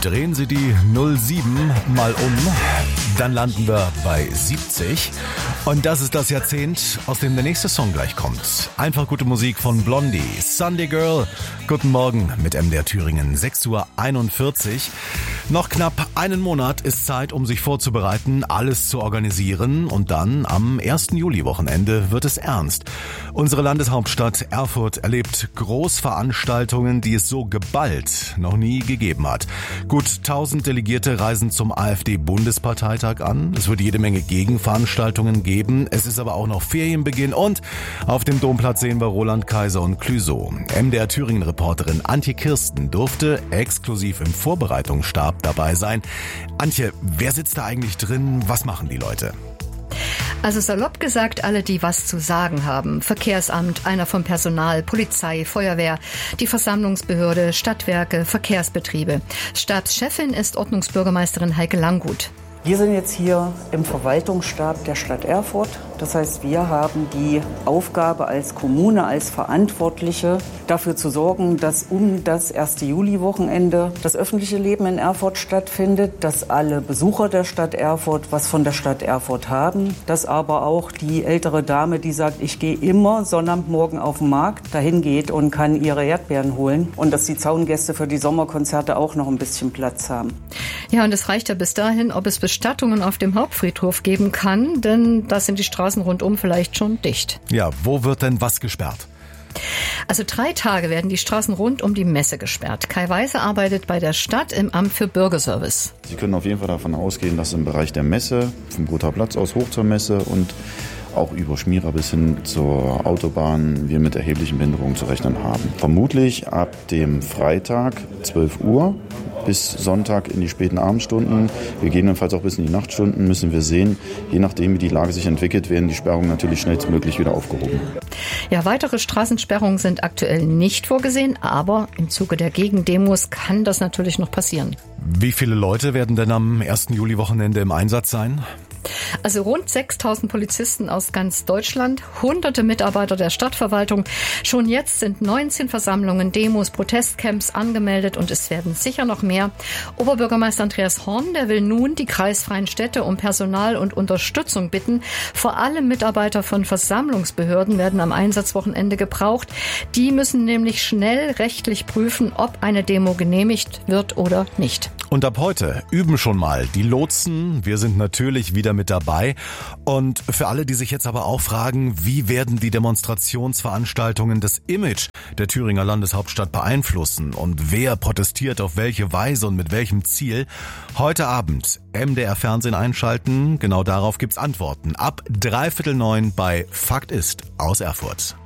Drehen Sie die 07 mal um, dann landen wir bei 70. Und das ist das Jahrzehnt, aus dem der nächste Song gleich kommt. Einfach gute Musik von Blondie, Sunday Girl. Guten Morgen mit MDR Thüringen, 6:41 Uhr. Noch knapp einen Monat ist Zeit, um sich vorzubereiten, alles zu organisieren. Und dann am 1. Juli-Wochenende wird es ernst. Unsere Landeshauptstadt Erfurt erlebt Großveranstaltungen, die es so geballt noch nie gegeben hat. Gut 1000 Delegierte reisen zum AfD-Bundesparteitag an. Es wird jede Menge Gegenveranstaltungen geben. Es ist aber auch noch Ferienbeginn und auf dem Domplatz sehen wir Roland Kaiser und Clouseau. MDR Thüringen-Reporterin Antje Kirsten durfte exklusiv im Vorbereitungsstab dabei sein. Antje, wer sitzt da eigentlich drin? Was machen die Leute? Also salopp gesagt, alle, die was zu sagen haben. Verkehrsamt, einer vom Personal, Polizei, Feuerwehr, die Versammlungsbehörde, Stadtwerke, Verkehrsbetriebe. Stabschefin ist Ordnungsbürgermeisterin Heike Langgut. Wir sind jetzt hier im Verwaltungsstab der Stadt Erfurt. Das heißt, wir haben die Aufgabe als Kommune, als Verantwortliche dafür zu sorgen, dass um das 1. Juli-Wochenende das öffentliche Leben in Erfurt stattfindet, dass alle Besucher der Stadt Erfurt was von der Stadt Erfurt haben, dass aber auch die ältere Dame, die sagt, ich gehe immer Sonnabendmorgen auf den Markt, dahin geht und kann ihre Erdbeeren holen und dass die Zaungäste für die Sommerkonzerte auch noch ein bisschen Platz haben. Ja, und es reicht ja bis dahin, ob es Bestattungen auf dem Hauptfriedhof geben kann, denn da sind die Straßen rundum vielleicht schon dicht. Ja, wo wird denn was gesperrt? Also 3 Tage werden die Straßen rund um die Messe gesperrt. Kai Weise arbeitet bei der Stadt im Amt für Bürgerservice. Sie können auf jeden Fall davon ausgehen, dass im Bereich der Messe, vom Gotha Platz aus hoch zur Messe und auch über Schmierer bis hin zur Autobahn wir mit erheblichen Behinderungen zu rechnen haben. Vermutlich ab dem Freitag 12 Uhr bis Sonntag in die späten Abendstunden, gegebenenfalls auch bis in die Nachtstunden, müssen wir sehen, je nachdem wie die Lage sich entwickelt, werden die Sperrungen natürlich schnellstmöglich wieder aufgehoben. Ja, weitere Straßensperrungen sind aktuell nicht vorgesehen, aber im Zuge der Gegendemos kann das natürlich noch passieren. Wie viele Leute werden denn am 1. Juli-Wochenende im Einsatz sein? Also rund 6.000 Polizisten aus ganz Deutschland, hunderte Mitarbeiter der Stadtverwaltung. Schon jetzt sind 19 Versammlungen, Demos, Protestcamps angemeldet und es werden sicher noch mehr. Oberbürgermeister Andreas Horn, der will nun die kreisfreien Städte um Personal und Unterstützung bitten. Vor allem Mitarbeiter von Versammlungsbehörden werden am Einsatzwochenende gebraucht. Die müssen nämlich schnell rechtlich prüfen, ob eine Demo genehmigt wird oder nicht. Und ab heute üben schon mal die Lotsen. Wir sind natürlich wieder mit dabei. Und für alle, die sich jetzt aber auch fragen, wie werden die Demonstrationsveranstaltungen das Image der Thüringer Landeshauptstadt beeinflussen und wer protestiert auf welche Weise und mit welchem Ziel? Heute Abend MDR Fernsehen einschalten. Genau darauf gibt's Antworten. Ab 8:45 bei Fakt ist aus Erfurt.